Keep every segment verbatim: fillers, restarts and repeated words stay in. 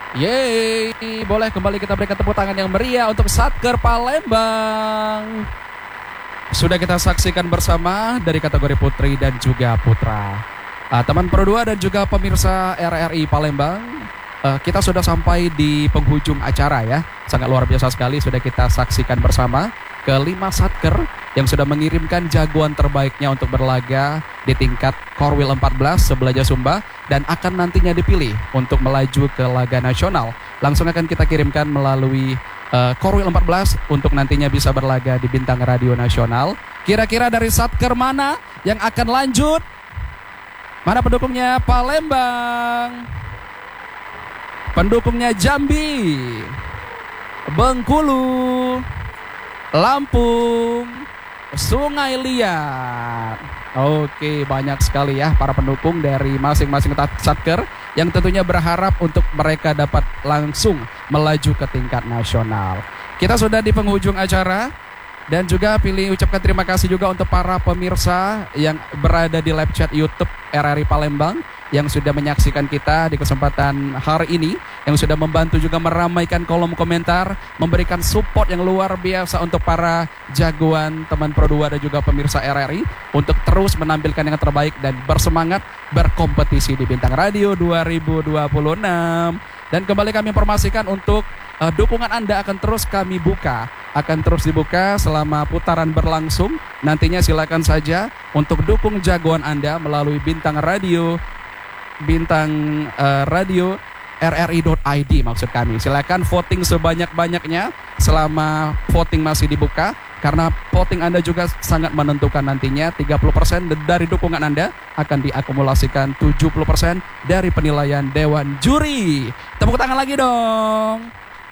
Yeay, boleh kembali kita berikan tepuk tangan yang meriah untuk Satker Palembang. Sudah kita saksikan bersama dari kategori putri dan juga putra. uh, Teman Pro dua dan juga pemirsa R R I Palembang, uh, kita sudah sampai di penghujung acara ya. Sangat luar biasa sekali sudah kita saksikan bersama kelima Satker yang sudah mengirimkan jagoan terbaiknya untuk berlaga di tingkat Korwil empat belas Sebelaja Sumba dan akan nantinya dipilih untuk melaju ke laga nasional. Langsung akan kita kirimkan melalui uh, Korwil empat belas untuk nantinya bisa berlaga di Bintang Radio Nasional. Kira-kira dari Satker mana yang akan lanjut? Mana pendukungnya? Palembang, pendukungnya Jambi, Bengkulu, Lampung, Sungai Liat. Oke, banyak sekali ya para pendukung dari masing-masing Satker yang tentunya berharap untuk mereka dapat langsung melaju ke tingkat nasional. Kita sudah di penghujung acara dan juga pilih ucapkan terima kasih juga untuk para pemirsa yang berada di live chat YouTube R R I Palembang yang sudah menyaksikan kita di kesempatan hari ini, yang sudah membantu juga meramaikan kolom komentar, memberikan support yang luar biasa untuk para jagoan teman Pro dua dan juga pemirsa R R I untuk terus menampilkan yang terbaik dan bersemangat berkompetisi di Bintang Radio dua ribu dua puluh enam. Dan kembali kami informasikan untuk uh, dukungan Anda akan terus kami buka, akan terus dibuka selama putaran berlangsung. Nantinya silakan saja untuk dukung jagoan Anda melalui Bintang Radio Bintang uh, Radio R R I dot I D maksud kami. Silakan voting sebanyak-banyaknya selama voting masih dibuka, karena voting Anda juga sangat menentukan nantinya. Tiga puluh persen dari dukungan Anda akan diakumulasikan tujuh puluh persen dari penilaian Dewan Juri. Tepuk tangan lagi dong.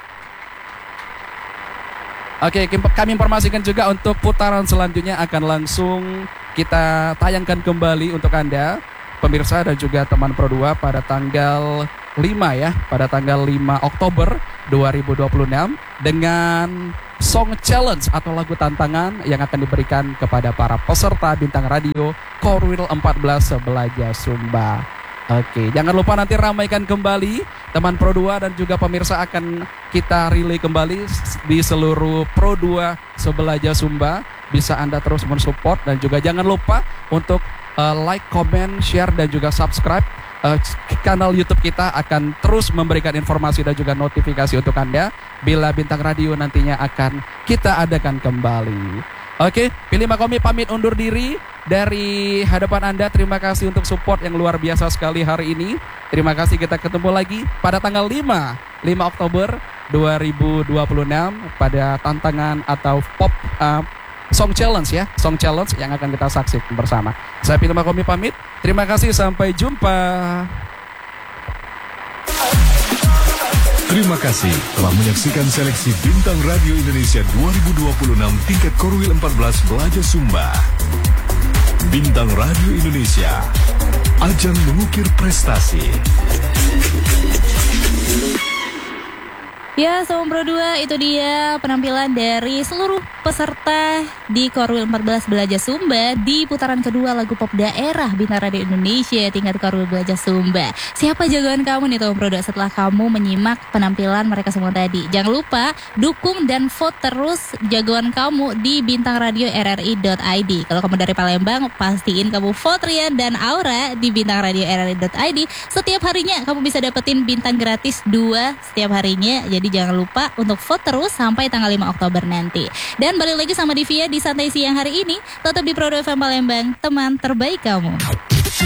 Oke, kami informasikan juga untuk putaran selanjutnya akan langsung kita tayangkan kembali untuk Anda pemirsa dan juga teman Pro dua pada tanggal lima ya, pada tanggal lima Oktober dua ribu dua puluh enam dengan Song Challenge atau lagu tantangan yang akan diberikan kepada para peserta Bintang Radio Korwil empat belas Sebelaja Sumba. Oke, jangan lupa nanti ramaikan kembali teman Pro dua dan juga pemirsa akan kita relay kembali di seluruh Pro dua Sebelaja Sumba. Bisa Anda terus mensupport dan juga jangan lupa untuk Uh, like, comment, share, dan juga subscribe uh, kanal YouTube kita. Akan terus memberikan informasi dan juga notifikasi untuk Anda bila Bintang Radio nantinya akan kita adakan kembali. Oke, Pilih Makomi pamit undur diri dari hadapan Anda. Terima kasih untuk support yang luar biasa sekali hari ini. Terima kasih, kita ketemu lagi pada tanggal lima Oktober dua ribu dua puluh enam pada tantangan atau pop uh, Song Challenge ya, Song Challenge yang akan kita saksikan bersama. Saya Pilih Makomi pamit. Terima kasih, sampai jumpa. Terima kasih telah menyaksikan seleksi Bintang Radio Indonesia dua ribu dua puluh enam tingkat Korwil empat belas Sebelaja Sumba. Bintang Radio Indonesia, ajang mengukir prestasi. Ya, Sobat Pro dua, itu dia penampilan dari seluruh peserta di Korwil empat belas Sebelaja Sumba di putaran kedua lagu pop daerah Bintang Radio Indonesia tingkat Korwil Sebelaja Sumba. Siapa jagoan kamu nih Sobat Pro dua setelah kamu menyimak penampilan mereka semua tadi? Jangan lupa dukung dan vote terus jagoan kamu di Bintang Radio R R I dot I D. Kalau kamu dari Palembang, pastiin kamu vote Rian dan Aura di Bintang Radio R R I dot I D. Setiap harinya kamu bisa dapetin bintang gratis dua setiap harinya. Jadi jangan lupa untuk vote terus sampai tanggal lima Oktober nanti. Dan balik lagi sama Divya di Santai Siang hari ini. Tetap di Pro dua F M Palembang, teman terbaik kamu.